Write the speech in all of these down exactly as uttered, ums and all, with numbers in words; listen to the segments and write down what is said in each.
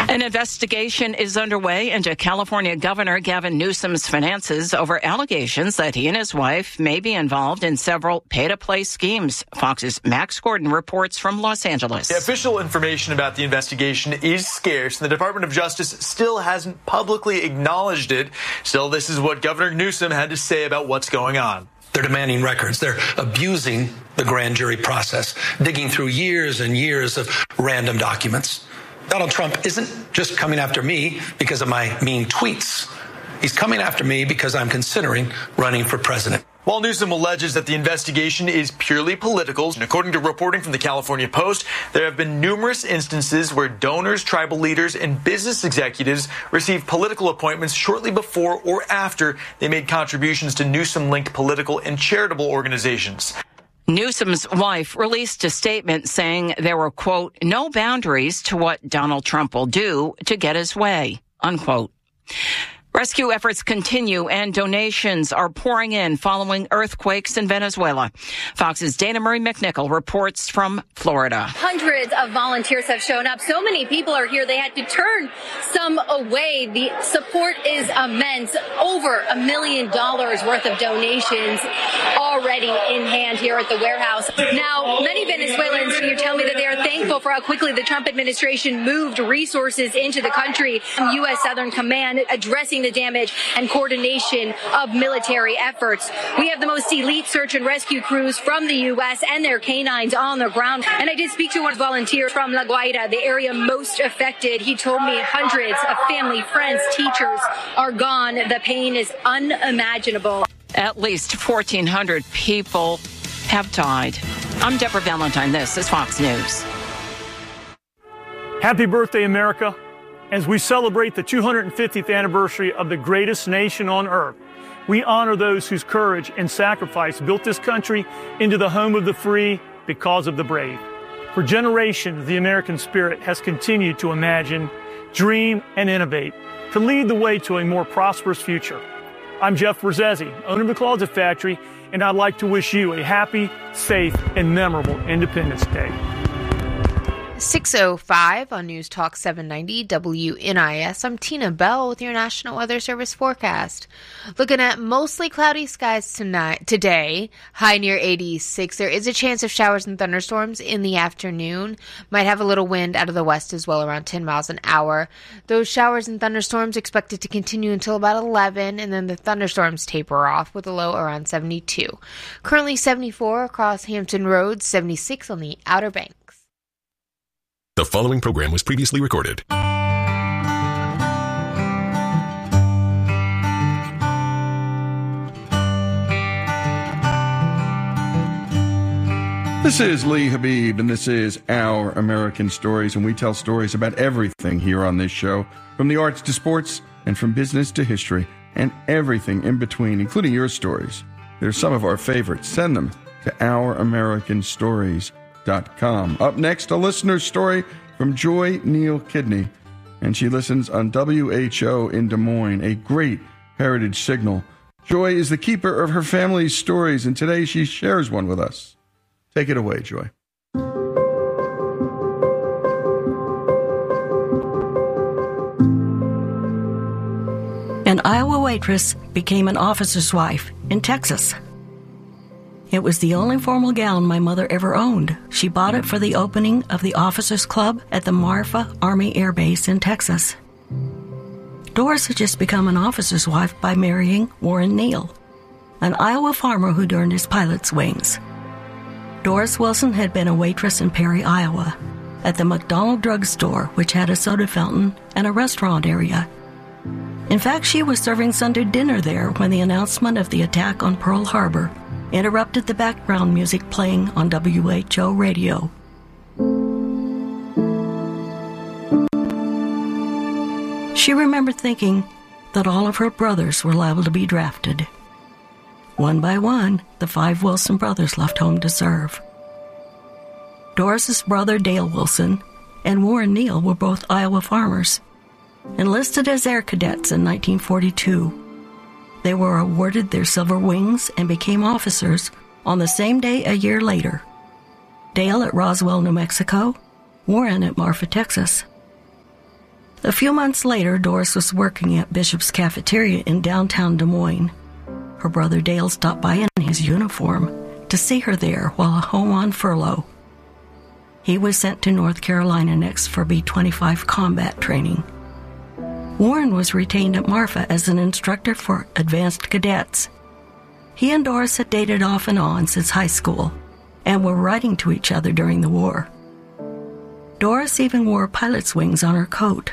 An investigation is underway into California Governor Gavin Newsom's finances over allegations that he and his wife may be involved in several pay-to-play schemes. Fox's Max Gordon reports from Los Angeles. The official information about the investigation is scarce, and the Department of Justice still hasn't publicly acknowledged it. Still, this is what Governor Newsom had to say about what's going on. They're demanding records. They're abusing the grand jury process, digging through years and years of random documents. Donald Trump isn't just coming after me because of my mean tweets. He's coming after me because I'm considering running for president. While Newsom alleges that the investigation is purely political, and according to reporting from the California Post, there have been numerous instances where donors, tribal leaders, and business executives received political appointments shortly before or after they made contributions to Newsom-linked political and charitable organizations. Newsom's wife released a statement saying there were, quote, no boundaries to what Donald Trump will do to get his way, unquote. Rescue efforts continue and donations are pouring in following earthquakes in Venezuela. Fox's Dana Marie McNichol reports from Florida. Hundreds of volunteers have shown up. So many people are here, they had to turn some away. The support is immense. Over a million dollars worth of donations already in hand here at the warehouse. Now, many Venezuelans here tell me that they are thankful for how quickly the Trump administration moved resources into the country. U S Southern Command addressing the damage and coordination of military efforts. We have the most elite search and rescue crews from the U S and their canines on the ground. And I did speak to one volunteer from La Guaira, the area most affected. He told me hundreds of family, friends, teachers are gone. The pain is unimaginable. At least fourteen hundred people have died. I'm Deborah Valentine. This is Fox News. Happy birthday, America. As we celebrate the two hundred fiftieth anniversary of the greatest nation on earth, we honor those whose courage and sacrifice built this country into the home of the free because of the brave. For generations, the American spirit has continued to imagine, dream, and innovate to lead the way to a more prosperous future. I'm Jeff Brzezzi, owner of the Closet Factory, and I'd like to wish you a happy, safe, and memorable Independence Day. six oh five on News Talk seven ninety W N I S. I'm Tina Bell with your National Weather Service forecast. Looking at mostly cloudy skies tonight, today, high near eighty-six. There is a chance of showers and thunderstorms in the afternoon. Might have a little wind out of the west as well, around ten miles an hour. Those showers and thunderstorms expected to continue until about eleven, and then the thunderstorms taper off with a low around seventy-two. Currently seventy-four across Hampton Roads, seventy-six on the Outer Banks. The following program was previously recorded. This is Lee Habib, and this is Our American Stories, and we tell stories about everything here on this show, from the arts to sports, and from business to history, and everything in between, including your stories. They're some of our favorites. Send them to our american stories dot com. Up next, a listener story from Joy Neal Kidney, and she listens on W H O in Des Moines, a great heritage signal. Joy is the keeper of her family's stories, and today she shares one with us. Take it away, Joy. An Iowa waitress became an officer's wife in Texas. It was the only formal gown my mother ever owned. She bought it for the opening of the Officers Club at the Marfa Army Air Base in Texas. Doris had just become an officer's wife by marrying Warren Neal, an Iowa farmer who'd earned his pilot's wings. Doris Wilson had been a waitress in Perry, Iowa, at the McDonald Drug Store, which had a soda fountain and a restaurant area. In fact, she was serving Sunday dinner there when the announcement of the attack on Pearl Harbor interrupted the background music playing on W H O radio. She remembered thinking that all of her brothers were liable to be drafted. One by one, the five Wilson brothers left home to serve. Doris's brother Dale Wilson and Warren Neal were both Iowa farmers. Enlisted as air cadets in nineteen forty-two, they were awarded their silver wings and became officers on the same day a year later. Dale at Roswell, New Mexico, Warren at Marfa, Texas. A few months later, Doris was working at Bishop's Cafeteria in downtown Des Moines. Her brother Dale stopped by in his uniform to see her there while home on furlough. He was sent to North Carolina next for B twenty-five combat training. Warren was retained at Marfa as an instructor for advanced cadets. He and Doris had dated off and on since high school and were writing to each other during the war. Doris even wore pilot's wings on her coat.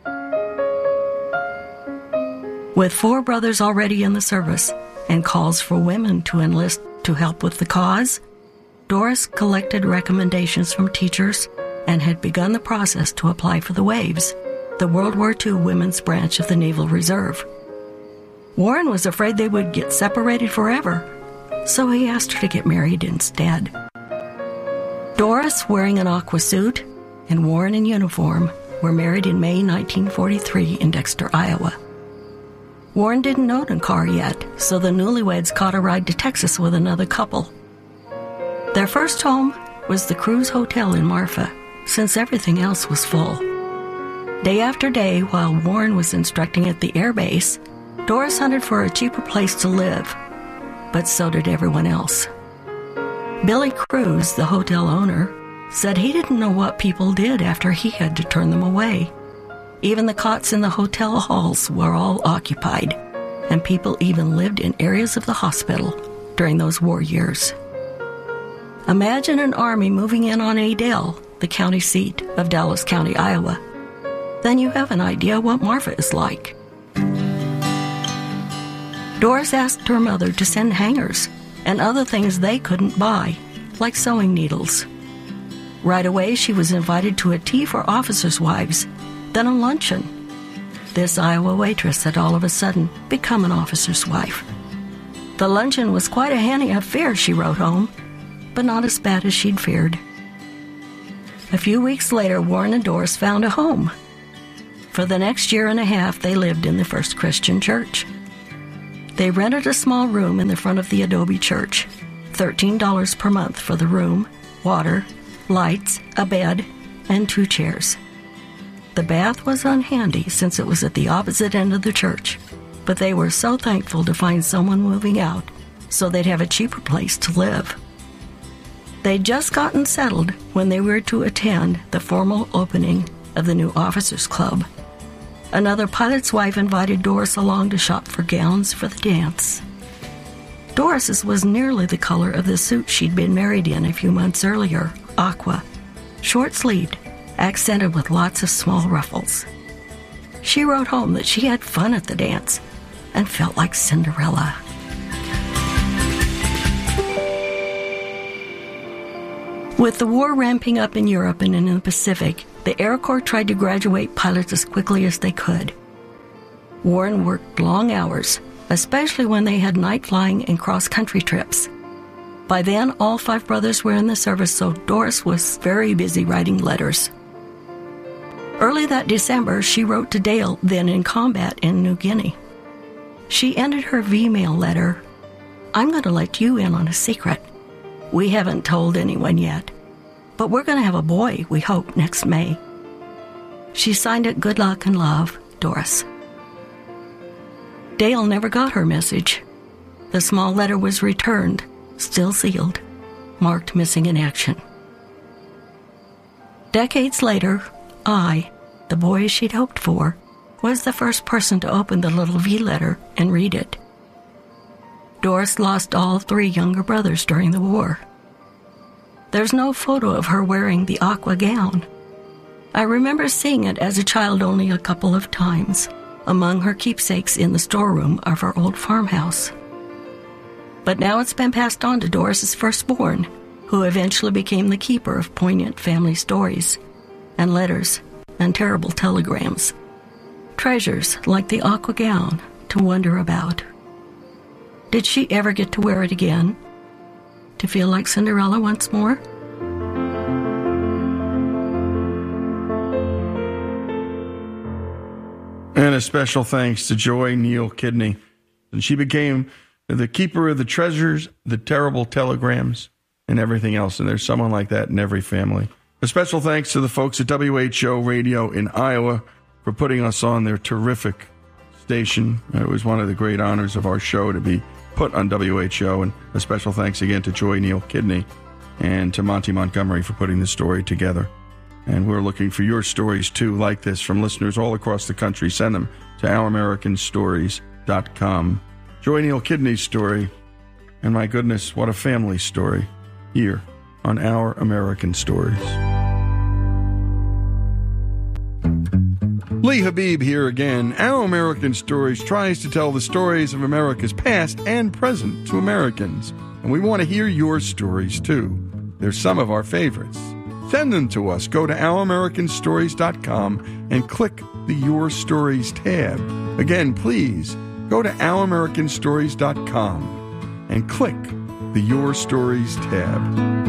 With four brothers already in the service and calls for women to enlist to help with the cause, Doris collected recommendations from teachers and had begun the process to apply for the Waves, the World War Two women's branch of the Naval Reserve. Warren was afraid they would get separated forever, so he asked her to get married instead. Doris, wearing an aqua suit, and Warren in uniform, were married in May nineteen forty-three in Dexter, Iowa. Warren didn't own a car yet, so the newlyweds caught a ride to Texas with another couple. Their first home was the Cruise Hotel in Marfa, since everything else was full. Day after day, while Warren was instructing at the air base, Doris hunted for a cheaper place to live, but so did everyone else. Billy Cruz, the hotel owner, said he didn't know what people did after he had to turn them away. Even the cots in the hotel halls were all occupied, and people even lived in areas of the hospital during those war years. Imagine an army moving in on Adel, the county seat of Dallas County, Iowa. Then you have an idea what Marfa is like. Doris asked her mother to send hangers and other things they couldn't buy, like sewing needles. Right away, she was invited to a tea for officers' wives, then a luncheon. This Iowa waitress had all of a sudden become an officer's wife. The luncheon was quite a handy affair, she wrote home, but not as bad as she'd feared. A few weeks later, Warren and Doris found a home. For the next year and a half, they lived in the First Christian Church. They rented a small room in the front of the Adobe Church, thirteen dollars per month for the room, water, lights, a bed, and two chairs. The bath was unhandy since it was at the opposite end of the church, but they were so thankful to find someone moving out so they'd have a cheaper place to live. They'd just gotten settled when they were to attend the formal opening of the new Officers Club. Another pilot's wife invited Doris along to shop for gowns for the dance. Doris's was nearly the color of the suit she'd been married in a few months earlier, aqua, short-sleeved, accented with lots of small ruffles. She wrote home that she had fun at the dance and felt like Cinderella. With the war ramping up in Europe and in the Pacific, the Air Corps tried to graduate pilots as quickly as they could. Warren worked long hours, especially when they had night flying and cross-country trips. By then, all five brothers were in the service, so Doris was very busy writing letters. Early that December, she wrote to Dale, then in combat in New Guinea. She ended her V-mail letter, "I'm going to let you in on a secret. We haven't told anyone yet, but we're going to have a boy, we hope, next May." She signed it "Good luck and love, Doris." Dale never got her message. The small letter was returned, still sealed, marked missing in action. Decades later, I, the boy she'd hoped for, was the first person to open the little V letter and read it. Doris lost all three younger brothers during the war. There's no photo of her wearing the aqua gown. I remember seeing it as a child only a couple of times, among her keepsakes in the storeroom of her old farmhouse. But now it's been passed on to Doris's firstborn, who eventually became the keeper of poignant family stories and letters and terrible telegrams. Treasures like the aqua gown to wonder about. Did she ever get to wear it again? To feel like Cinderella once more? And a special thanks to Joy Neal Kidney. And she became the keeper of the treasures, the terrible telegrams, and everything else. And there's someone like that in every family. A special thanks to the folks at W H O Radio in Iowa for putting us on their terrific station. It was one of the great honors of our show to be put on W H O, and a special thanks again to Joy Neal Kidney and to Monty Montgomery for putting the story together. And we're looking for your stories, too, like this, from listeners all across the country. Send them to our american stories dot com. Joy Neal Kidney's story, and my goodness, what a family story, here on Our American Stories. Lee Habib here again. Our American Stories tries to tell the stories of America's past and present to Americans. And we want to hear your stories, too. They're some of our favorites. Send them to us. Go to our american stories dot com and click the Your Stories tab. Again, please go to our american stories dot com and click the Your Stories tab.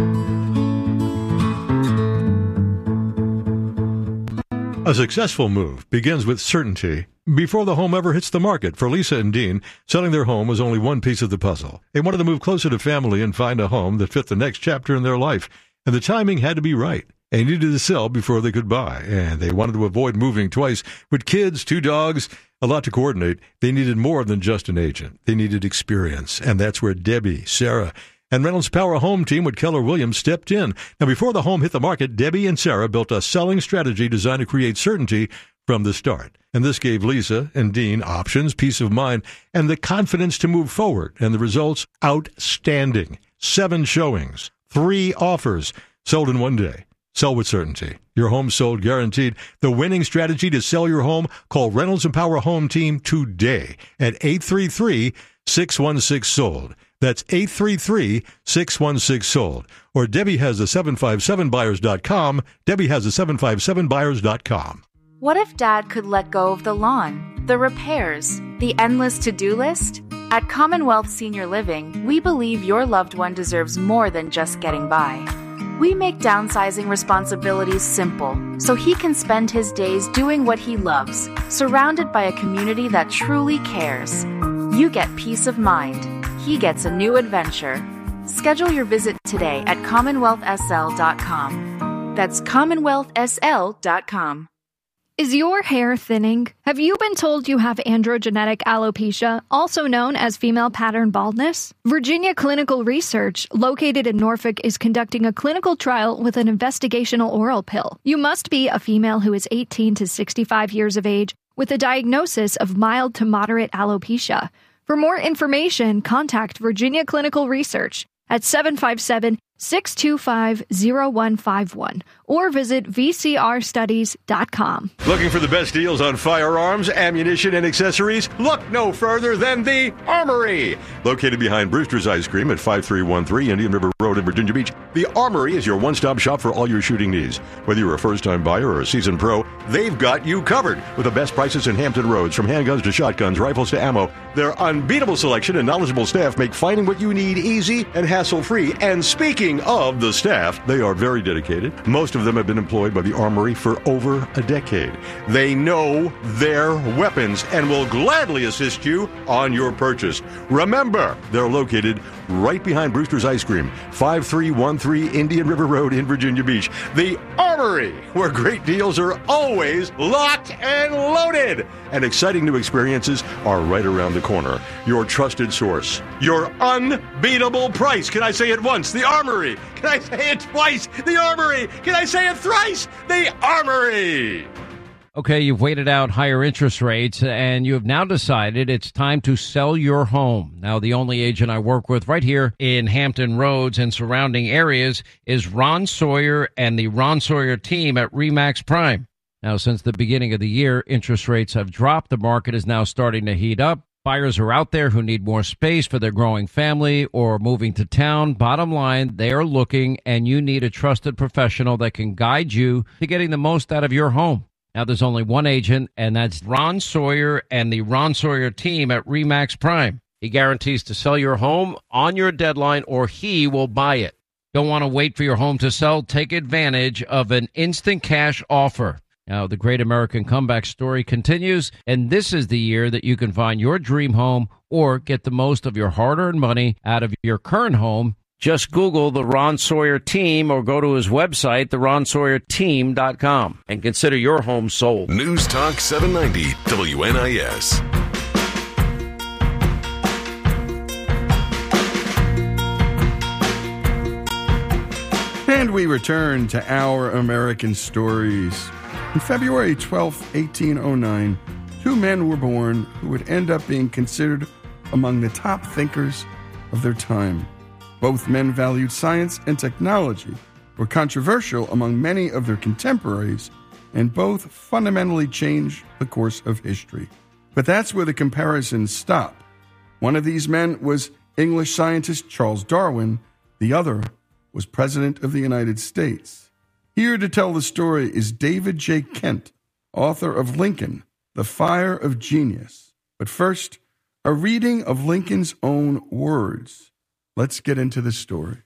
A successful move begins with certainty. Before the home ever hits the market, for Lisa and Dean, selling their home was only one piece of the puzzle. They wanted to move closer to family and find a home that fit the next chapter in their life, and the timing had to be right. They needed to sell before they could buy, and they wanted to avoid moving twice. With kids, two dogs, a lot to coordinate, they needed more than just an agent. They needed experience, and that's where Debbie, Sarah, and Reynolds Power Home Team with Keller Williams stepped in. Now, before the home hit the market, Debbie and Sarah built a selling strategy designed to create certainty from the start. And this gave Lisa and Dean options, peace of mind, and the confidence to move forward. And the results, outstanding. Seven showings, three offers, sold in one day. Sell with certainty. Your home sold guaranteed. The winning strategy to sell your home, call Reynolds and Power Home Team today at eight three three, six one six, sold. That's eight three three, six one six, sold. Or Debbie has the seven five seven buyers dot com. Debbie has the seven five seven buyers dot com. What if Dad could let go of the lawn, the repairs, the endless to-do list? At Commonwealth Senior Living, we believe your loved one deserves more than just getting by. We make downsizing responsibilities simple, so he can spend his days doing what he loves, surrounded by a community that truly cares. You get peace of mind. He gets a new adventure. Schedule your visit today at commonwealth s l dot com. That's commonwealth s l dot com. Is your hair thinning? Have you been told you have androgenetic alopecia, also known as female pattern baldness? Virginia Clinical Research, located in Norfolk, is conducting a clinical trial with an investigational oral pill. You must be a female who is eighteen to sixty-five years of age with a diagnosis of mild to moderate alopecia. For more information, contact Virginia Clinical Research at seven five seven, six two five, zero one five one or visit v c r studies dot com. Looking for the best deals on firearms, ammunition, and accessories? Look no further than the Armory. Located behind Brewster's Ice Cream at five three one three Indian River Road in Virginia Beach, the Armory is your one-stop shop for all your shooting needs. Whether you're a first-time buyer or a seasoned pro, they've got you covered with the best prices in Hampton Roads, from handguns to shotguns, rifles to ammo. Their unbeatable selection and knowledgeable staff make finding what you need easy and hassle-free. And speaking of the staff, they are very dedicated. Most of them have been employed by the Armory for over a decade. They know their weapons and will gladly assist you on your purchase. Remember, they're located right behind Brewster's Ice Cream, five three one three Indian River Road in Virginia Beach. The Armory, where great deals are always locked and loaded. And exciting new experiences are right around the corner. Your trusted source. Your unbeatable price. Can I say it once? The Armory. Can I say it twice? The Armory. Can I say it thrice? The Armory. Okay, you've waited out higher interest rates, and you have now decided it's time to sell your home. Now, the only agent I work with right here in Hampton Roads and surrounding areas is Ron Sawyer and the Ron Sawyer team at RE/MAX Prime. Now, since the beginning of the year, interest rates have dropped. The market is now starting to heat up. Buyers are out there who need more space for their growing family or moving to town. Bottom line, they are looking, and you need a trusted professional that can guide you to getting the most out of your home. Now, there's only one agent, and that's Ron Sawyer and the Ron Sawyer team at RE/MAX Prime. He guarantees to sell your home on your deadline, or he will buy it. Don't want to wait for your home to sell? Take advantage of an instant cash offer. Now, the great American comeback story continues, and this is the year that you can find your dream home or get the most of your hard-earned money out of your current home Just Google the Ron Sawyer Team or go to his website, the ron sawyer team dot com, and consider your home sold. News Talk seven ninety W N I S. And we return to Our American Stories. On February twelfth, eighteen oh nine, two men were born who would end up being considered among the top thinkers of their time. Both men valued science and technology, were controversial among many of their contemporaries, and both fundamentally changed the course of history. But that's where the comparisons stop. One of these men was English scientist Charles Darwin. The other was President of the United States. Here to tell the story is David J. Kent, author of Lincoln, The Fire of Genius. But first, a reading of Lincoln's own words. Let's get into the story.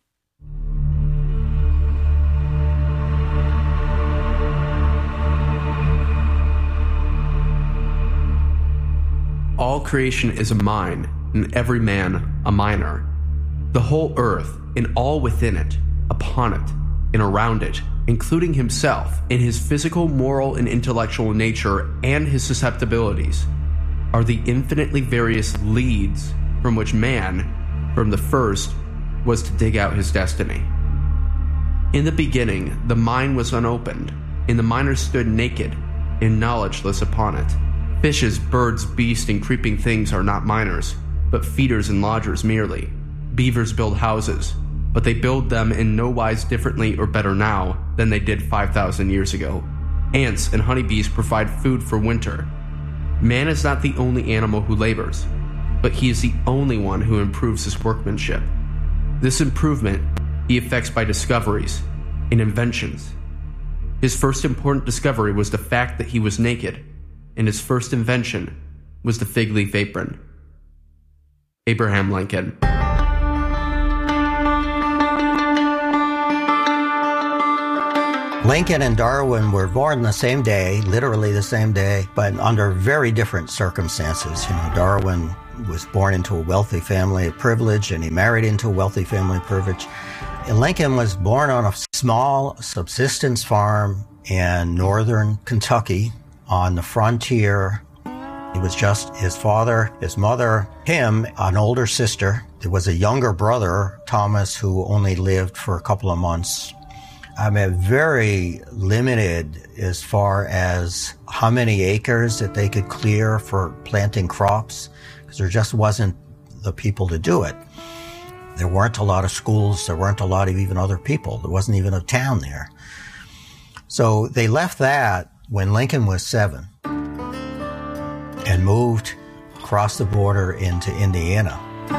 All creation is a mine, and every man a miner. The whole earth, and all within it, upon it, and around it, including himself, in his physical, moral, and intellectual nature, and his susceptibilities, are the infinitely various leads from which man, from the first, was to dig out his destiny. In the beginning, the mine was unopened, and the miner stood naked and knowledgeless upon it. Fishes, birds, beasts, and creeping things are not miners, but feeders and lodgers merely. Beavers build houses, but they build them in no wise differently or better now than they did five thousand years ago. Ants and honeybees provide food for winter. Man is not the only animal who labors, but he is the only one who improves his workmanship. This improvement he effects by discoveries and inventions. His first important discovery was the fact that he was naked, and his first invention was the fig leaf apron. Abraham Lincoln. Lincoln and Darwin were born the same day, literally the same day, but under very different circumstances. You know, Darwin was born into a wealthy family of privilege, and he married into a wealthy family of privilege. And Lincoln was born on a small subsistence farm in northern Kentucky on the frontier. He was just his father, his mother, him, an older sister. There was a younger brother, Thomas, who only lived for a couple of months. I mean, very limited as far as how many acres that they could clear for planting crops, because there just wasn't the people to do it. There weren't a lot of schools. There weren't a lot of even other people. There wasn't even a town there. So they left that when Lincoln was seven and moved across the border into Indiana.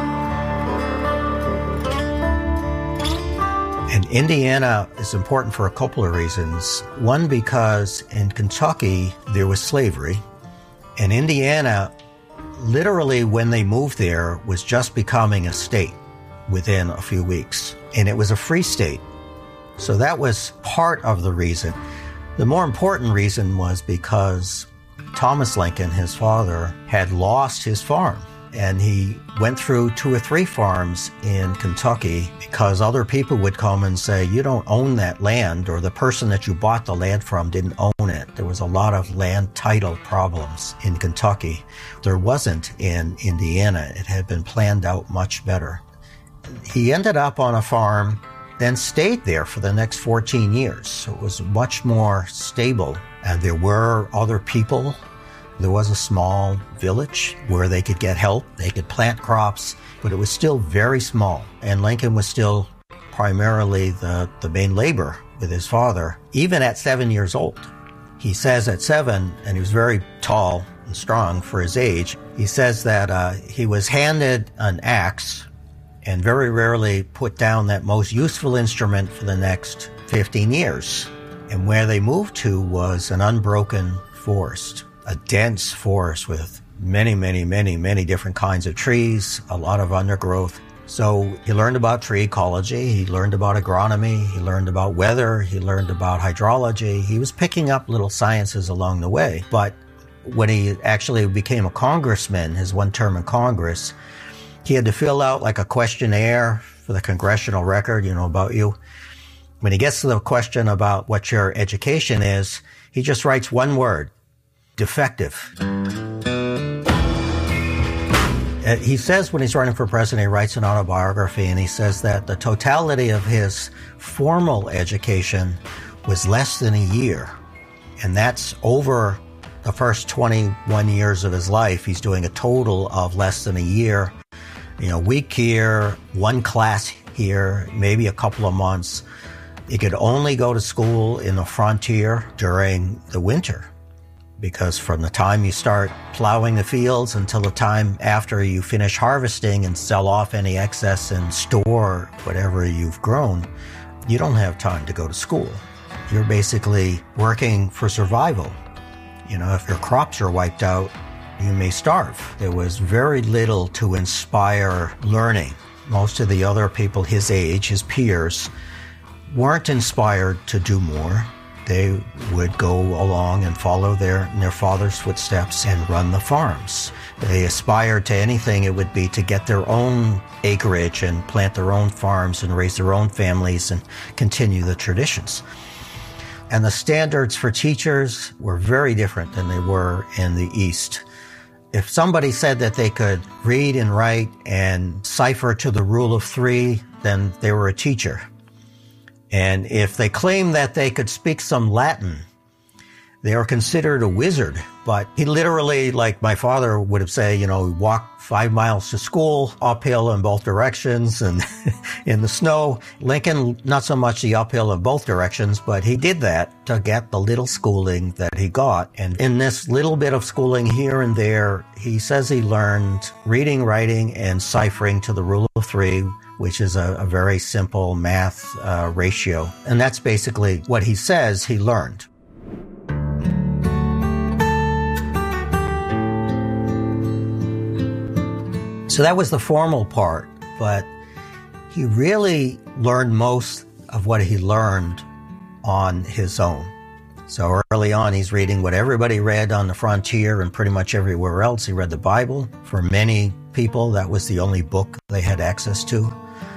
And Indiana is important for a couple of reasons. One, because in Kentucky, there was slavery. And Indiana, literally when they moved there, was just becoming a state within a few weeks. And it was a free state. So that was part of the reason. The more important reason was because Thomas Lincoln, his father, had lost his farm. And he went through two or three farms in Kentucky because other people would come and say, you don't own that land, or the person that you bought the land from didn't own it. There was a lot of land title problems in Kentucky. There wasn't in Indiana. It had been planned out much better. He ended up on a farm, then stayed there for the next fourteen years. So it was much more stable. And there were other people. There was a small village where they could get help. They could plant crops, but it was still very small. And Lincoln was still primarily the, the main laborer with his father, even at seven years old. He says at seven, and he was very tall and strong for his age, he says that uh, he was handed an axe and very rarely put down that most useful instrument for the next fifteen years. And where they moved to was an unbroken forest. A dense forest with many, many, many, many different kinds of trees, a lot of undergrowth. So he learned about tree ecology, he learned about agronomy, he learned about weather, he learned about hydrology. He was picking up little sciences along the way. But when he actually became a congressman, his one term in Congress, he had to fill out like a questionnaire for the congressional record, you know, about you. When he gets to the question about what your education is, he just writes one word, defective. He says when he's running for president, he writes an autobiography, and he says that the totality of his formal education was less than a year. And that's over the first twenty-one years of his life. He's doing a total of less than a year. You know, week here, one class here, maybe a couple of months. He could only go to school in the frontier during the winter, because from the time you start plowing the fields until the time after you finish harvesting and sell off any excess and store whatever you've grown, you don't have time to go to school. You're basically working for survival. You know, if your crops are wiped out, you may starve. There was very little to inspire learning. Most of the other people his age, his peers, weren't inspired to do more. They would go along and follow their, their father's footsteps and run the farms. They aspired to anything, it would be to get their own acreage and plant their own farms and raise their own families and continue the traditions. And the standards for teachers were very different than they were in the East. If somebody said that they could read and write and cipher to the rule of three, then they were a teacher. And if they claimed that they could speak some Latin, they were considered a wizard. But he literally, like my father would have said, you know, walk five miles to school, uphill in both directions and in the snow. Lincoln, not so much the uphill in both directions, but he did that to get the little schooling that he got. And in this little bit of schooling here and there, he says he learned reading, writing, and ciphering to the rule of three, which is a, a very simple math uh, ratio. And that's basically what he says he learned. So that was the formal part, but he really learned most of what he learned on his own. So early on, he's reading what everybody read on the frontier and pretty much everywhere else. He read the Bible. For many people, that was the only book they had access to.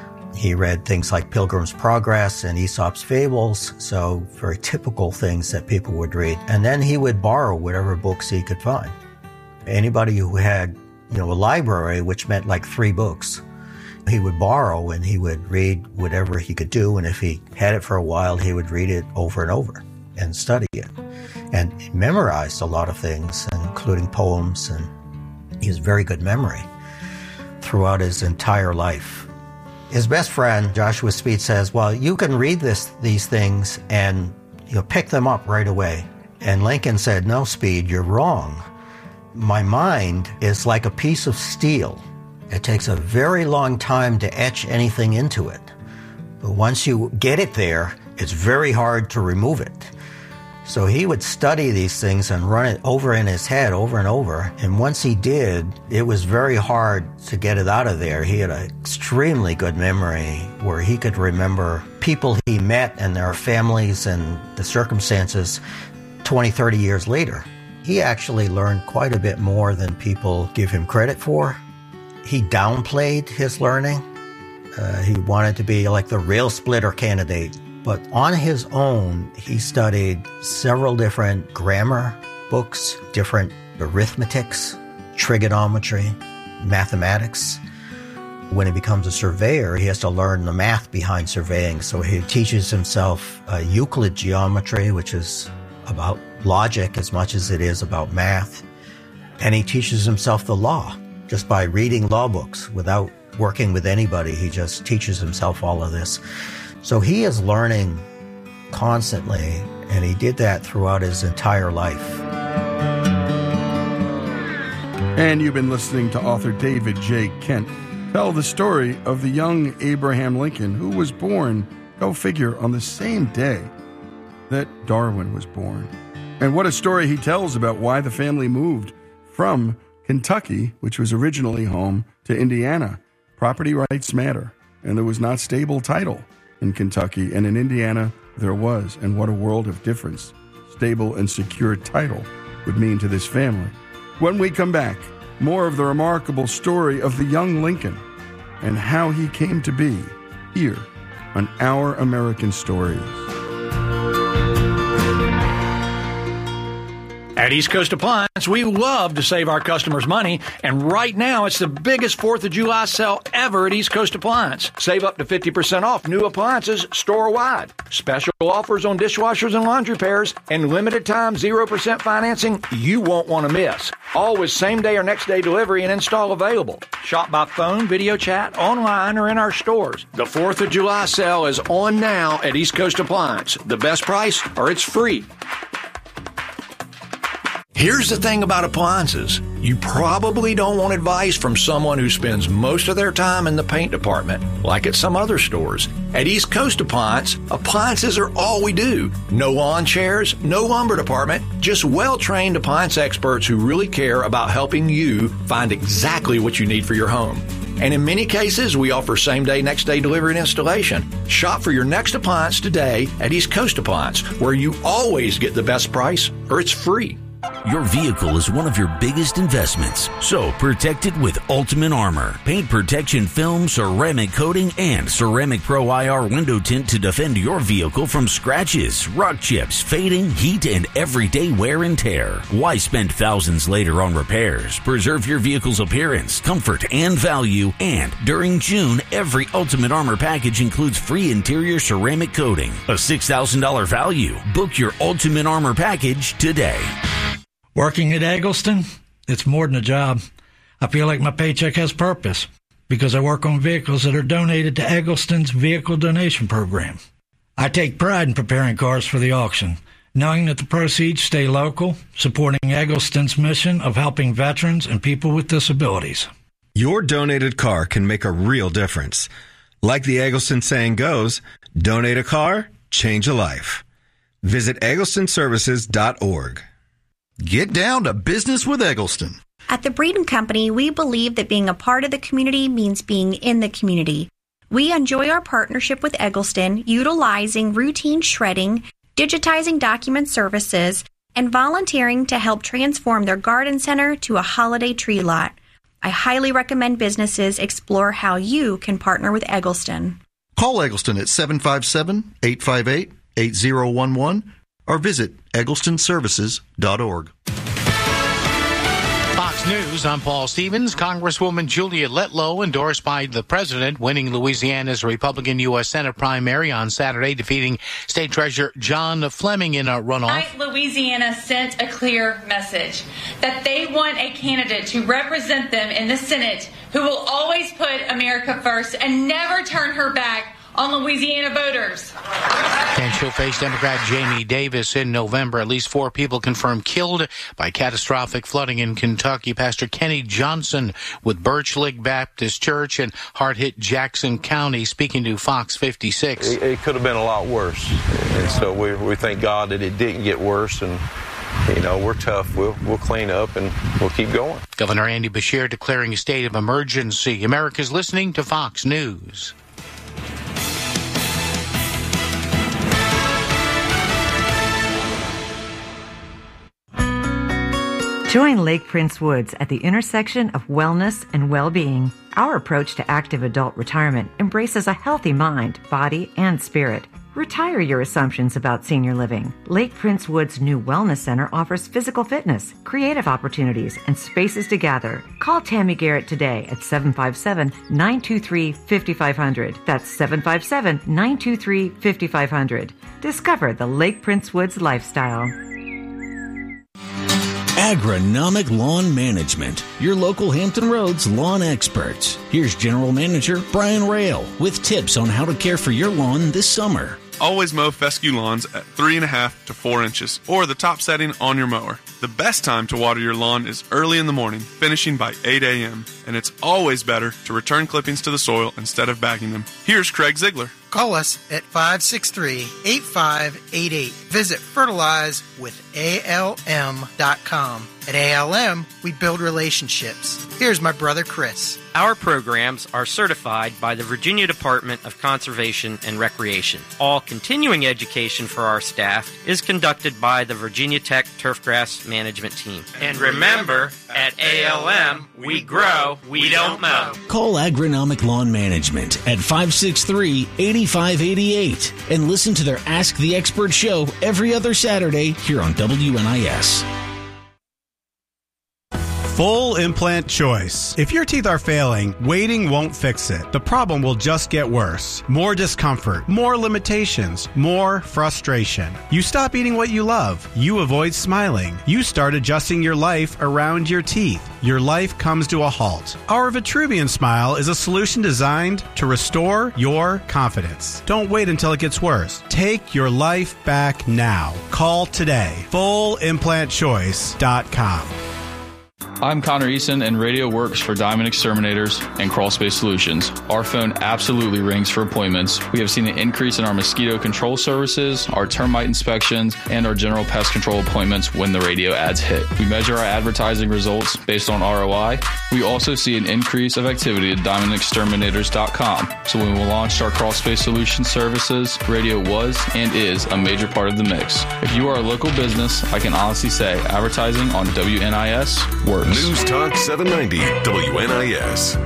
He read things like Pilgrim's Progress and Aesop's Fables, so very typical things that people would read. And then he would borrow whatever books he could find. Anybody who had, you know, a library, which meant like three books, he would borrow and he would read whatever he could do. And if he had it for a while, he would read it over and over and study it. And he memorized a lot of things, including poems, and he has very good memory throughout his entire life. His best friend, Joshua Speed, says, well, you can read this, these things and you'll pick them up right away. And Lincoln said, no, Speed, you're wrong. My mind is like a piece of steel. It takes a very long time to etch anything into it. But once you get it there, it's very hard to remove it. So he would study these things and run it over in his head over and over. And once he did, it was very hard to get it out of there. He had an extremely good memory where he could remember people he met and their families and the circumstances twenty, thirty years later. He actually learned quite a bit more than people give him credit for. He downplayed his learning. Uh, he wanted to be like the rail splitter candidate. But on his own, he studied several different grammar books, different arithmetics, trigonometry, mathematics. When he becomes a surveyor, he has to learn the math behind surveying. So he teaches himself uh, Euclid geometry, which is about logic as much as it is about math. And he teaches himself the law just by reading law books without working with anybody. He just teaches himself all of this. So he is learning constantly, and he did that throughout his entire life. And you've been listening to author David J. Kent tell the story of the young Abraham Lincoln, who was born, go figure, on the same day that Darwin was born. And what a story he tells about why the family moved from Kentucky, which was originally home, to Indiana. Property rights matter, and there was not stable title in Kentucky, and in Indiana there was. And what a world of difference stable and secure title would mean to this family. When we come back, more of the remarkable story of the young Lincoln and how he came to be here on Our American Stories. At East Coast Appliance, we love to save our customers money, and right now it's the biggest fourth of July sale ever at East Coast Appliance. Save up to fifty percent off new appliances store-wide. Special offers on dishwashers and laundry pairs, and limited time zero percent financing you won't want to miss. Always same-day or next-day delivery and install available. Shop by phone, video chat, online, or in our stores. The fourth of July sale is on now at East Coast Appliance. The best price, or it's free. Here's the thing about appliances. You probably don't want advice from someone who spends most of their time in the paint department, like at some other stores. At East Coast Appliance, appliances are all we do. No lawn chairs, no lumber department, just well-trained appliance experts who really care about helping you find exactly what you need for your home. And in many cases, we offer same-day, next-day delivery and installation. Shop for your next appliance today at East Coast Appliance, where you always get the best price, or it's free. Your vehicle is one of your biggest investments, so protect it with Ultimate Armor. Paint protection film, ceramic coating, and Ceramic Pro I R window tint to defend your vehicle from scratches, rock chips, fading, heat, and everyday wear and tear. Why spend thousands later on repairs? Preserve your vehicle's appearance, comfort, and value. And during June, every Ultimate Armor package includes free interior ceramic coating, a six thousand dollars value. Book your Ultimate Armor package today. Working at Eggleston, it's more than a job. I feel like my paycheck has purpose because I work on vehicles that are donated to Eggleston's vehicle donation program. I take pride in preparing cars for the auction, knowing that the proceeds stay local, supporting Eggleston's mission of helping veterans and people with disabilities. Your donated car can make a real difference. Like the Eggleston saying goes, donate a car, change a life. Visit eggleston services dot org. Get down to business with Eggleston. At the Breeden Company, we believe that being a part of the community means being in the community. We enjoy our partnership with Eggleston, utilizing routine shredding, digitizing document services, and volunteering to help transform their garden center to a holiday tree lot. I highly recommend businesses explore how you can partner with Eggleston. Call Eggleston at seven five seven, eight five eight, eight zero one one or visit eggleston services dot org. Fox News, I'm Paul Stevens. Congresswoman Julia Letlow, endorsed by the president, winning Louisiana's Republican U S Senate primary on Saturday, defeating State Treasurer John Fleming in a runoff. Tonight, Louisiana sent a clear message that they want a candidate to represent them in the Senate who will always put America first and never turn her back on Louisiana voters. And she'll face Democrat Jamie Davis in November. At least four people confirmed killed by catastrophic flooding in Kentucky. Pastor Kenny Johnson with Birch Lick Baptist Church in hard-hit Jackson County, speaking to Fox fifty-six. It, it could have been a lot worse. And so we, we thank God that it didn't get worse. And, you know, we're tough. We'll, we'll clean up and we'll keep going. Governor Andy Beshear declaring a state of emergency. America's listening to Fox News. Join Lake Prince Woods at the intersection of wellness and well-being. Our approach to active adult retirement embraces a healthy mind, body, and spirit. Retire your assumptions about senior living. Lake Prince Woods' new wellness center offers physical fitness, creative opportunities, and spaces to gather. Call Tammy Garrett today at seven five seven, nine two three, five five zero zero. That's seven five seven, nine two three, five five zero zero. Discover the Lake Prince Woods lifestyle. Agronomic Lawn Management, your local Hampton Roads lawn experts. Here's General Manager Brian Rail with tips on how to care for your lawn this summer. Always mow fescue lawns at three and a half to four inches, or the top setting on your mower. The best time to water your lawn is early in the morning, finishing by eight a.m., and it's always better to return clippings to the soil instead of bagging them. Here's Craig Ziegler. Call us at five six three, eight five eight eight. Visit fertilize with A L M dot com. At A L M, we build relationships. Here's my brother Chris. Our programs are certified by the Virginia Department of Conservation and Recreation. All continuing education for our staff is conducted by the Virginia Tech Turfgrass Management Team. And remember, at A L M, we grow, we don't mow. Call Agronomic Lawn Management at five six three, eight five eight eight and listen to their Ask the Expert show every other Saturday here on W N I S. Full implant choice. If your teeth are failing, waiting won't fix it. The problem will just get worse. More discomfort, more limitations, more frustration. You stop eating what you love. You avoid smiling. You start adjusting your life around your teeth. Your life comes to a halt. Our Vitruvian Smile is a solution designed to restore your confidence. Don't wait until it gets worse. Take your life back now. Call today. full implant choice dot com. I'm Connor Eason, and radio works for Diamond Exterminators and Crawlspace Solutions. Our phone absolutely rings for appointments. We have seen an increase in our mosquito control services, our termite inspections, and our general pest control appointments when the radio ads hit. We measure our advertising results based on R O I. We also see an increase of activity at diamond exterminators dot com. So when we launched our Crawlspace Solutions services, radio was and is a major part of the mix. If you are a local business, I can honestly say advertising on W N I S works. News Talk seven ninety W N I S.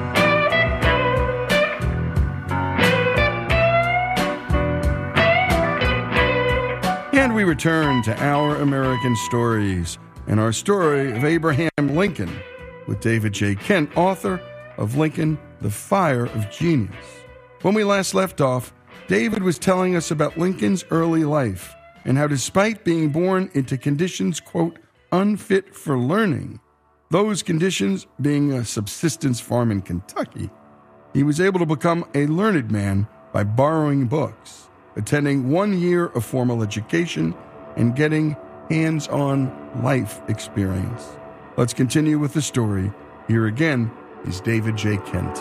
And we return to Our American Stories and our story of Abraham Lincoln with David J. Kent, author of Lincoln, The Fire of Genius. When we last left off, David was telling us about Lincoln's early life and how despite being born into conditions, quote, unfit for learning, those conditions being a subsistence farm in Kentucky, he was able to become a learned man by borrowing books, attending one year of formal education, and getting hands-on life experience. Let's continue with the story. Here again is David J. Kent.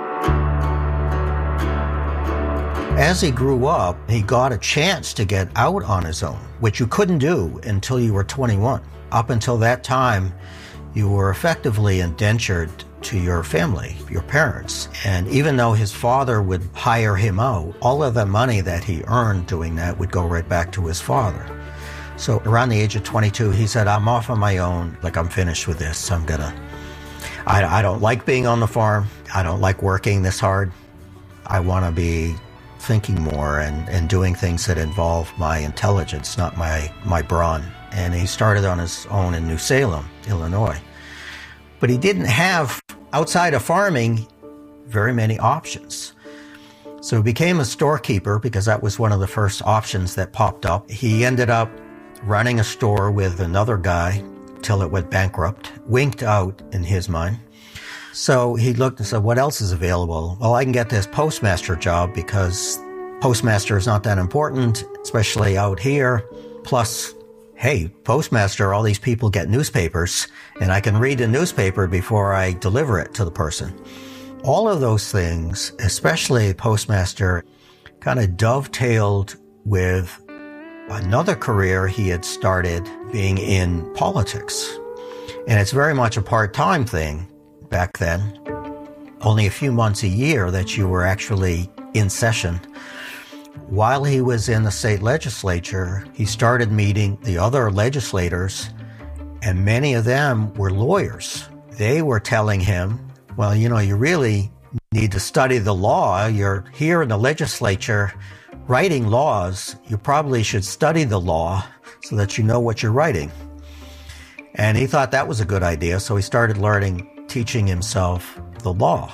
As he grew up, he got a chance to get out on his own, which you couldn't do until you were twenty-one. Up until that time, you were effectively indentured to your family, your parents. And even though his father would hire him out, all of the money that he earned doing that would go right back to his father. So around the age of twenty-two, he said, I'm off on my own. Like, I'm finished with this. I'm gonna, I, I don't like being on the farm. I don't like working this hard. I want to be thinking more and, and doing things that involve my intelligence, not my, my brawn. And he started on his own in New Salem, Illinois. But he didn't have, outside of farming, very many options. So he became a storekeeper because that was one of the first options that popped up. He ended up running a store with another guy till it went bankrupt, winked out in his mind. So he looked and said, what else is available? Well, I can get this postmaster job because postmaster is not that important, especially out here. Plus, hey, postmaster, all these people get newspapers, and I can read the newspaper before I deliver it to the person. All of those things, especially postmaster, kind of dovetailed with another career he had started being in politics. And it's very much a part-time thing back then. Only a few months a year that you were actually in session. While he was in the state legislature, he started meeting the other legislators, and many of them were lawyers. They were telling him, well, you know, you really need to study the law. You're here in the legislature writing laws. You probably should study the law so that you know what you're writing. And he thought that was a good idea, so he started learning, teaching himself the law.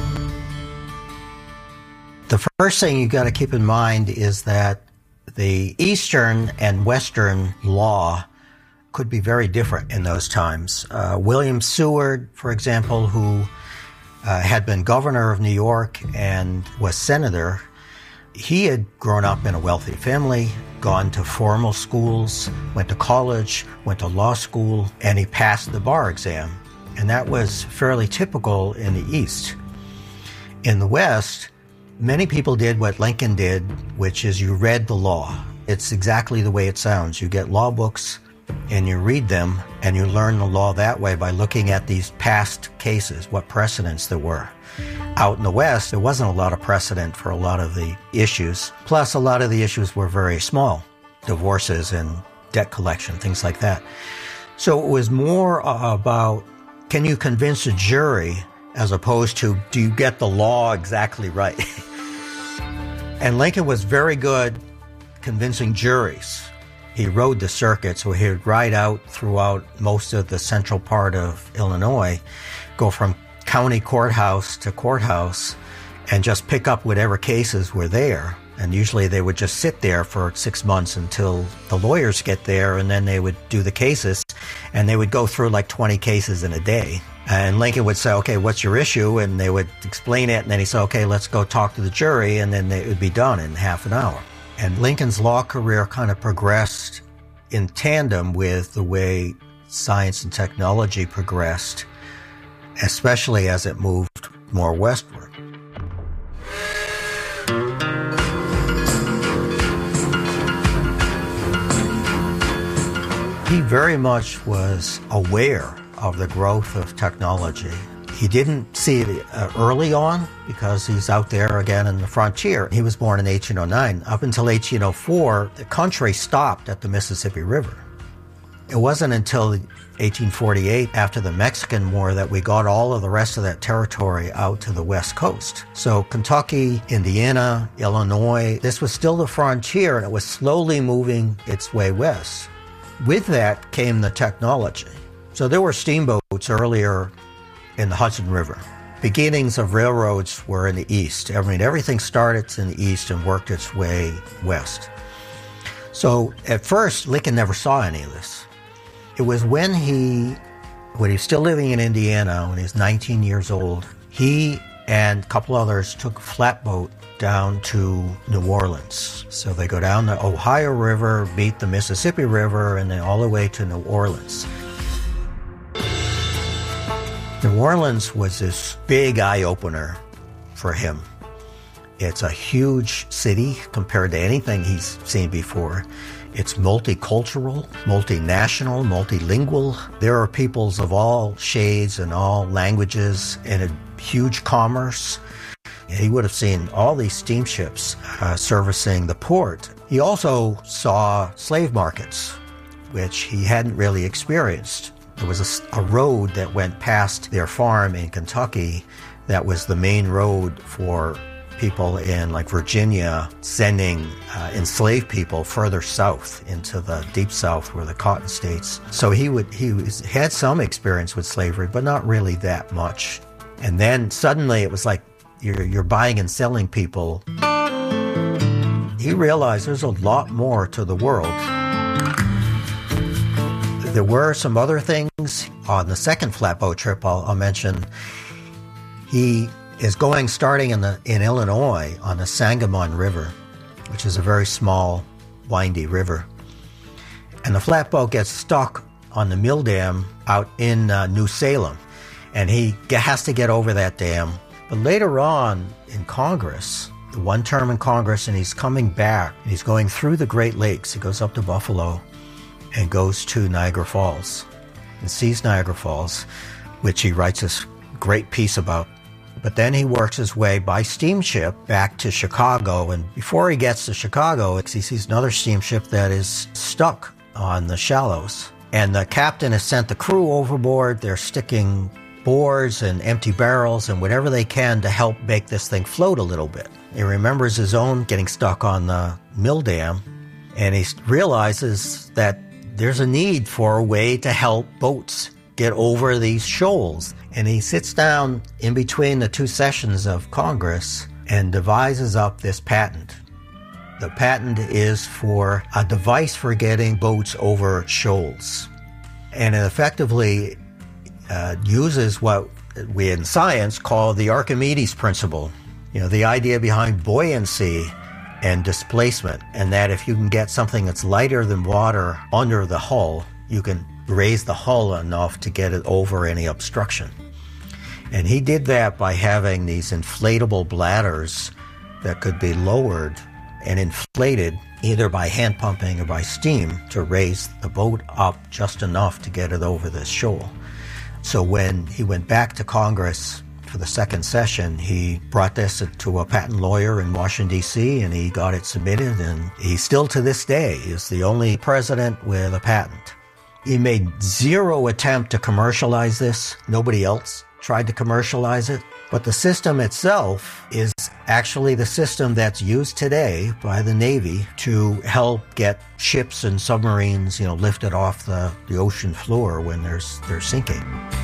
The first thing you've got to keep in mind is that the Eastern and Western law could be very different in those times. Uh, William Seward, for example, who uh, had been governor of New York and was senator, he had grown up in a wealthy family, gone to formal schools, went to college, went to law school, and he passed the bar exam. And that was fairly typical in the East. In the West, many people did what Lincoln did, which is you read the law. It's exactly the way it sounds. You get law books and you read them, and you learn the law that way by looking at these past cases, what precedents there were. Out in the West, there wasn't a lot of precedent for a lot of the issues. Plus, a lot of the issues were very small. Divorces and debt collection, things like that. So it was more about, can you convince a jury, as opposed to, do you get the law exactly right? And Lincoln was very good convincing juries. He rode the circuit, so he would ride out throughout most of the central part of Illinois, go from county courthouse to courthouse, and just pick up whatever cases were there. And usually they would just sit there for six months until the lawyers get there, and then they would do the cases, and they would go through like twenty cases in a day. And Lincoln would say, okay, what's your issue? And they would explain it, and then he'd say, okay, let's go talk to the jury, and then it would be done in half an hour. And Lincoln's law career kind of progressed in tandem with the way science and technology progressed, especially as it moved more westward. He very much was aware of the growth of technology. He didn't see it uh, early on because he's out there again in the frontier. He was born in eighteen oh nine. Up until eighteen oh four, the country stopped at the Mississippi River. It wasn't until eighteen forty-eight, after the Mexican War, that we got all of the rest of that territory out to the West Coast. So Kentucky, Indiana, Illinois, this was still the frontier, and it was slowly moving its way west. With that came the technology. So there were steamboats earlier in the Hudson River. Beginnings of railroads were in the east. I mean, everything started in the east and worked its way west. So at first, Lincoln never saw any of this. It was when he, when he was still living in Indiana, when he was nineteen years old, he and a couple others took a flatboat down to New Orleans. So they go down the Ohio River, meet the Mississippi River, and then all the way to New Orleans. New Orleans was this big eye-opener for him. It's a huge city compared to anything he's seen before. It's multicultural, multinational, multilingual. There are peoples of all shades and all languages, and a huge commerce. He would have seen all these steamships uh, servicing the port. He also saw slave markets, which he hadn't really experienced. There was a, a road that went past their farm in Kentucky that was the main road for people in like Virginia sending uh, enslaved people further south into the deep south where the cotton states. So he would he was, had some experience with slavery, but not really that much. And then suddenly it was like you're, you're buying and selling people. He realized there's a lot more to the world. There were some other things. On the second flatboat trip I'll, I'll mention, he is going, starting in the in Illinois on the Sangamon River, which is a very small, windy river. And the flatboat gets stuck on the mill dam out in uh, New Salem, and he has to get over that dam. But later on in Congress, the one term in Congress, and he's coming back, and he's going through the Great Lakes. He goes up to Buffalo and goes to Niagara Falls and sees Niagara Falls, which he writes this great piece about. But then he works his way by steamship back to Chicago, and before he gets to Chicago, he sees another steamship that is stuck on the shallows. And the captain has sent the crew overboard. They're sticking boards and empty barrels and whatever they can to help make this thing float a little bit. He remembers his own getting stuck on the mill dam, and he realizes that there's a need for a way to help boats get over these shoals. And he sits down in between the two sessions of Congress and devises up this patent. The patent is for a device for getting boats over shoals. And it effectively uh, uses what we in science call the Archimedes principle. You know, the idea behind buoyancy and displacement, and that if you can get something that's lighter than water under the hull, you can raise the hull enough to get it over any obstruction. And he did that by having these inflatable bladders that could be lowered and inflated either by hand pumping or by steam, to raise the boat up just enough to get it over this shoal. So when he went back to Congress for the second session, he brought this to a patent lawyer in Washington, D C, and he got it submitted, and he still to this day is the only president with a patent. He made zero attempt to commercialize this. Nobody else tried to commercialize it. But the system itself is actually the system that's used today by the Navy to help get ships and submarines, you know, lifted off the, the ocean floor when they're, they're sinking.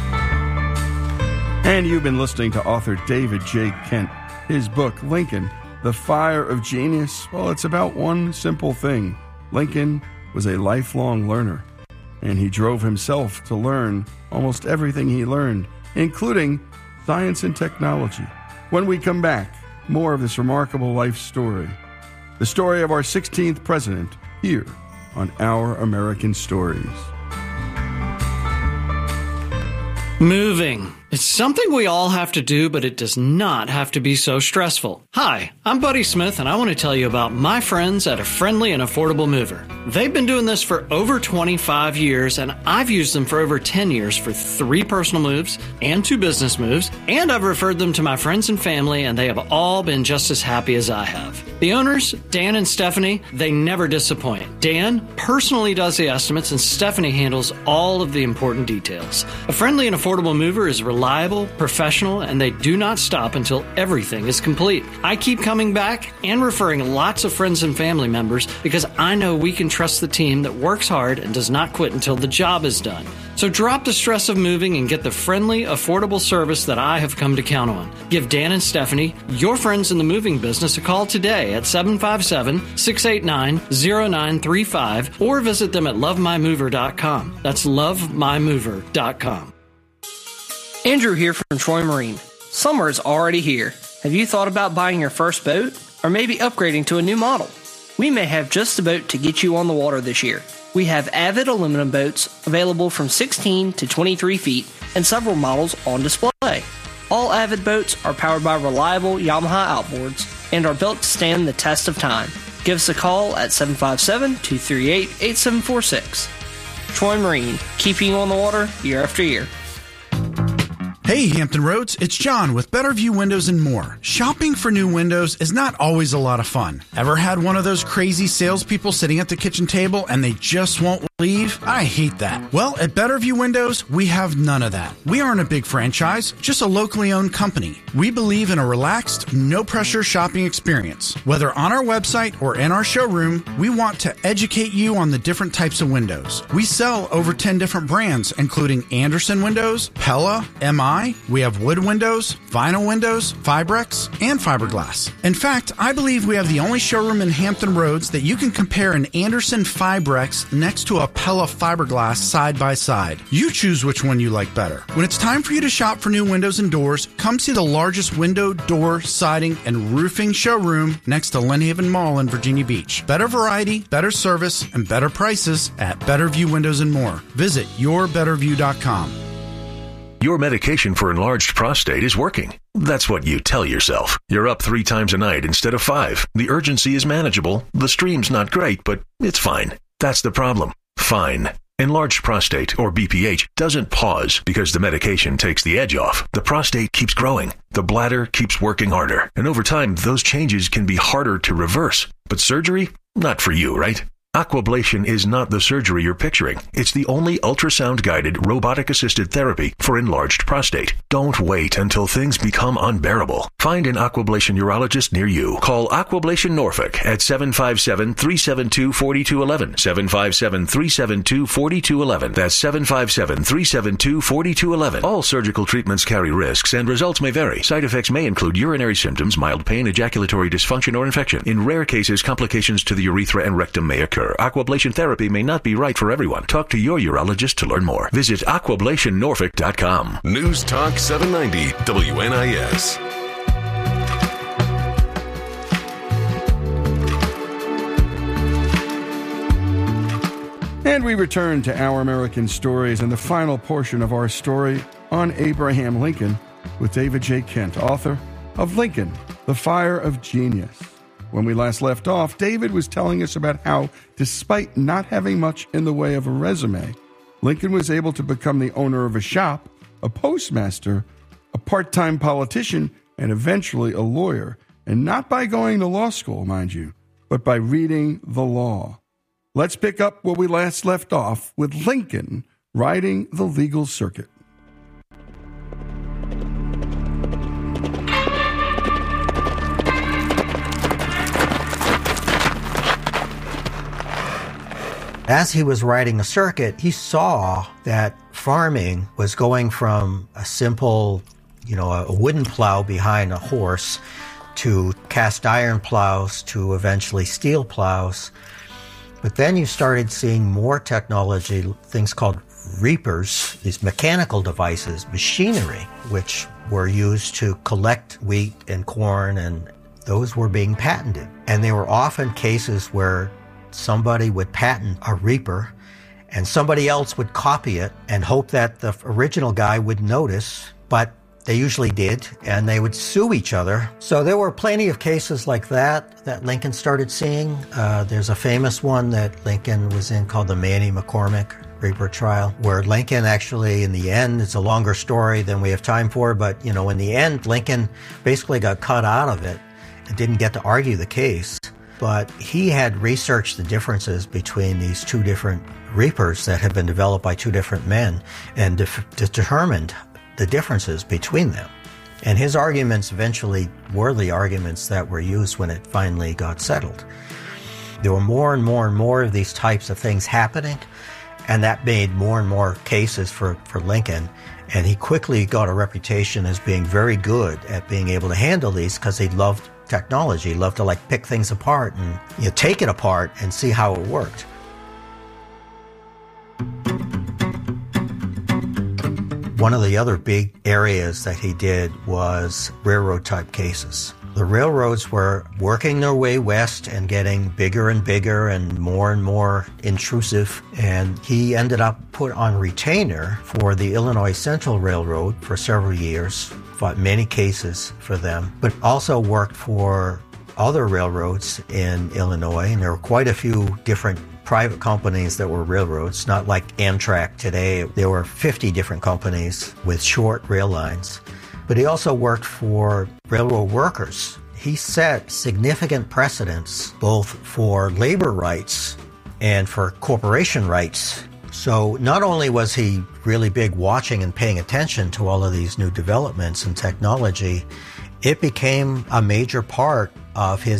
And you've been listening to author David J. Kent. His book, Lincoln, The Fire of Genius, well, it's about one simple thing. Lincoln was a lifelong learner, and he drove himself to learn almost everything he learned, including science and technology. When we come back, more of this remarkable life story. The story of our sixteenth president here on Our American Stories. Moving. It's something we all have to do, but it does not have to be so stressful. Hi, I'm Buddy Smith, and I want to tell you about my friends at A Friendly and Affordable Mover. They've been doing this for over twenty-five years, and I've used them for over ten years for three personal moves and two business moves, and I've referred them to my friends and family, and they have all been just as happy as I have. The owners, Dan and Stephanie, they never disappoint. Dan personally does the estimates, and Stephanie handles all of the important details. A Friendly and Affordable Mover is reliable. Reliable, professional, and they do not stop until everything is complete. I keep coming back and referring lots of friends and family members because I know we can trust the team that works hard and does not quit until the job is done. So drop the stress of moving and get the friendly, affordable service that I have come to count on. Give Dan and Stephanie, your friends in the moving business, a call today at seven five seven, six eight nine, zero nine three five or visit them at love my mover dot com. That's love my mover dot com. Andrew here from Troy Marine. Summer is already here. Have you thought about buying your first boat? Or maybe upgrading to a new model? We may have just the boat to get you on the water this year. We have Avid aluminum boats available from sixteen to twenty-three feet and several models on display. All Avid boats are powered by reliable Yamaha outboards and are built to stand the test of time. Give us a call at seven five seven, two three eight, eight seven four six. Troy Marine, keeping you on the water year after year. Hey, Hampton Roads, it's John with Better View Windows and More. Shopping for new windows is not always a lot of fun. Ever had one of those crazy salespeople sitting at the kitchen table and they just won't leave? I hate that. Well, at Better View Windows, we have none of that. We aren't a big franchise, just a locally owned company. We believe in a relaxed, no-pressure shopping experience. Whether on our website or in our showroom, we want to educate you on the different types of windows. We sell over ten different brands, including Andersen Windows, Pella, M I, we have wood windows, vinyl windows, Fibrex, and fiberglass. In fact, I believe we have the only showroom in Hampton Roads that you can compare an Andersen Fibrex next to a Pella fiberglass side by side. You choose which one you like better. When it's time for you to shop for new windows and doors, come see the largest window, door, siding, and roofing showroom next to Lynn Haven Mall in Virginia Beach. Better variety, better service, and better prices at Better View Windows and More. Visit your better view dot com. Your medication for enlarged prostate is working. That's what you tell yourself. You're up three times a night instead of five. The urgency is manageable. The stream's not great, but it's fine. That's the problem. Fine. Enlarged prostate, or B P H, doesn't pause because the medication takes the edge off. The prostate keeps growing. The bladder keeps working harder. And over time, those changes can be harder to reverse. But surgery? Not for you, right? Aquablation is not the surgery you're picturing. It's the only ultrasound-guided, robotic-assisted therapy for enlarged prostate. Don't wait until things become unbearable. Find an Aquablation urologist near you. Call Aquablation Norfolk at seven five seven, three seven two, four two one one. seven five seven, three seven two, four two one one. That's seven five seven, three seven two, four two one one. All surgical treatments carry risks, and results may vary. Side effects may include urinary symptoms, mild pain, ejaculatory dysfunction, or infection. In rare cases, complications to the urethra and rectum may occur. Aquablation therapy may not be right for everyone. Talk to your urologist to learn more. Visit aquablation norfolk dot com. News Talk seven ninety W N I S. And we return to Our American Stories and the final portion of our story on Abraham Lincoln with David J. Kent, author of Lincoln, The Fire of Genius. When we last left off, David was telling us about how, despite not having much in the way of a resume, Lincoln was able to become the owner of a shop, a postmaster, a part-time politician, and eventually a lawyer. And not by going to law school, mind you, but by reading the law. Let's pick up where we last left off with Lincoln riding the legal circuit. As he was riding the circuit, he saw that farming was going from a simple, you know, a wooden plow behind a horse to cast iron plows to eventually steel plows. But then you started seeing more technology, things called reapers, these mechanical devices, machinery, which were used to collect wheat and corn, and those were being patented. And there were often cases where somebody would patent a reaper and somebody else would copy it and hope that the original guy would notice, but they usually did, and they would sue each other. So there were plenty of cases like that that Lincoln started seeing. Uh, there's a famous one that Lincoln was in called the Manny McCormick Reaper trial, where Lincoln actually, in the end, it's a longer story than we have time for, but, you know, in the end, Lincoln basically got cut out of it and didn't get to argue the case. But he had researched the differences between these two different reapers that had been developed by two different men and de- determined the differences between them. And his arguments eventually were the arguments that were used when it finally got settled. There were more and more and more of these types of things happening, and that made more and more cases for, for Lincoln. And he quickly got a reputation as being very good at being able to handle these because he loved technology. He loved to like pick things apart and, you know, take it apart and see how it worked. One of the other big areas that he did was railroad type cases. The railroads were working their way west and getting bigger and bigger and more and more intrusive. And he ended up put on retainer for the Illinois Central Railroad for several years, fought many cases for them, but also worked for other railroads in Illinois. And there were quite a few different private companies that were railroads, not like Amtrak today. There were fifty different companies with short rail lines. But he also worked for railroad workers. He set significant precedents both for labor rights and for corporation rights. So not only was he really big watching and paying attention to all of these new developments in technology, it became a major part of his